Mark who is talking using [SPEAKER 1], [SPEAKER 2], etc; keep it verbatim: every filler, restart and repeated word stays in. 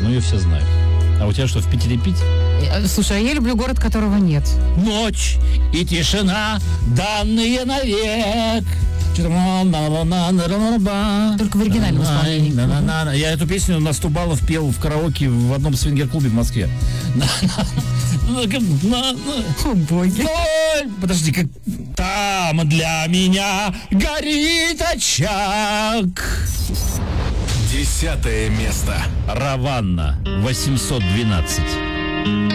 [SPEAKER 1] Ну, ее все знают. А у тебя что, в Питере пить?
[SPEAKER 2] Слушай, а я люблю город, которого нет.
[SPEAKER 1] Ночь и тишина, данные навек.
[SPEAKER 2] Только в оригинальном исполнении.
[SPEAKER 1] Я эту песню на сто баллов пел в караоке в одном свингер-клубе в Москве.
[SPEAKER 2] О, боги.
[SPEAKER 1] Подожди, как там для меня горит очаг.
[SPEAKER 3] Десятое место.
[SPEAKER 1] Раванна, восемьсот двенадцать.